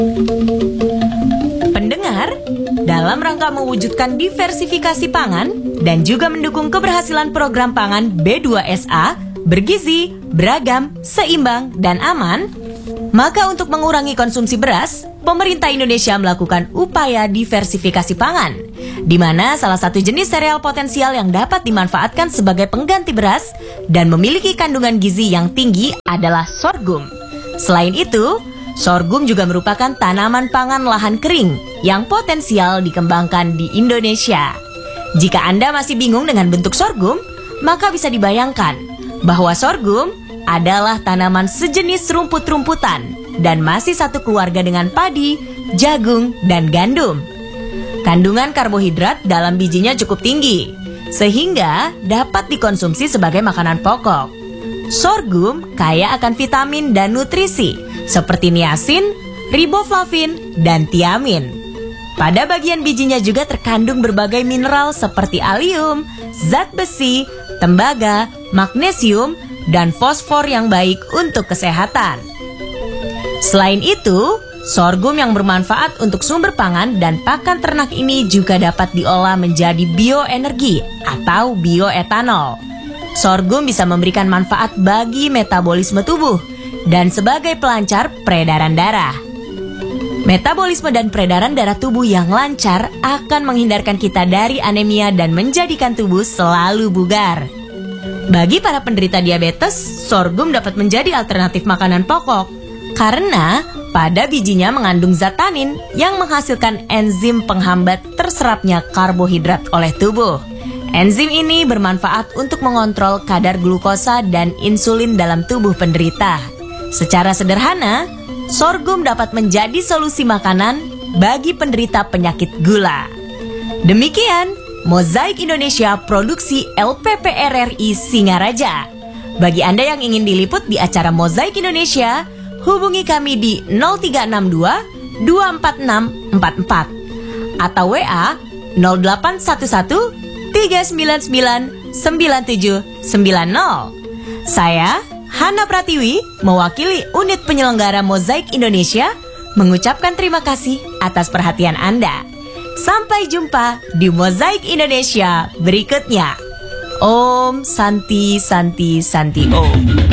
Pendengar, dalam rangka mewujudkan diversifikasi pangan dan juga mendukung keberhasilan program pangan B2SA, bergizi, beragam, seimbang, dan aman, maka untuk mengurangi konsumsi beras, pemerintah Indonesia melakukan upaya diversifikasi pangan, di mana salah satu jenis sereal potensial yang dapat dimanfaatkan sebagai pengganti beras dan memiliki kandungan gizi yang tinggi adalah sorghum. Selain itu, sorghum juga merupakan tanaman pangan lahan kering yang potensial dikembangkan di Indonesia. Jika Anda masih bingung dengan bentuk sorghum, maka bisa dibayangkan bahwa sorghum adalah tanaman sejenis rumput-rumputan dan masih satu keluarga dengan padi, jagung, dan gandum. Kandungan karbohidrat dalam bijinya cukup tinggi, sehingga dapat dikonsumsi sebagai makanan pokok. Sorghum kaya akan vitamin dan nutrisi seperti niacin, riboflavin, dan tiamin. Pada bagian bijinya juga terkandung berbagai mineral seperti alium, zat besi, tembaga, magnesium, dan fosfor yang baik untuk kesehatan. Selain itu, sorghum yang bermanfaat untuk sumber pangan dan pakan ternak ini juga dapat diolah menjadi bioenergi atau bioetanol. Sorghum bisa memberikan manfaat bagi metabolisme tubuh dan sebagai pelancar peredaran darah. Metabolisme dan peredaran darah tubuh yang lancar akan menghindarkan kita dari anemia dan menjadikan tubuh selalu bugar. Bagi para penderita diabetes, sorghum dapat menjadi alternatif makanan pokok karena pada bijinya mengandung zat tanin yang menghasilkan enzim penghambat terserapnya karbohidrat oleh tubuh. Enzim ini bermanfaat untuk mengontrol kadar glukosa dan insulin dalam tubuh penderita. Secara sederhana, sorghum dapat menjadi solusi makanan bagi penderita penyakit gula. Demikian Mozaik Indonesia Produksi LPPRRI Singaraja. Bagi Anda yang ingin diliput di acara Mozaik Indonesia, hubungi kami di 0362 24644 atau WA 0811 399 9790. Saya Hana Pratiwi, mewakili unit penyelenggara Mozaik Indonesia, mengucapkan terima kasih atas perhatian Anda. Sampai jumpa di Mozaik Indonesia berikutnya. Om Santi Santi Santi Om.